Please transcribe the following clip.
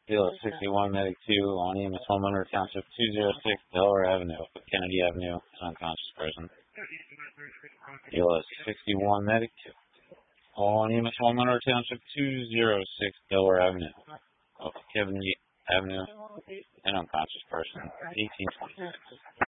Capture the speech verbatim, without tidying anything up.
Deal at sixty-one Medic two on E M S Homeowner Township two oh six Delaware Avenue, Kennedy Avenue, unconscious person. Deal at sixty-one Medic two on E M S Homeowner Township two oh six Delaware Avenue, off Kevin Avenue, an unconscious person, eighteen twenty-six.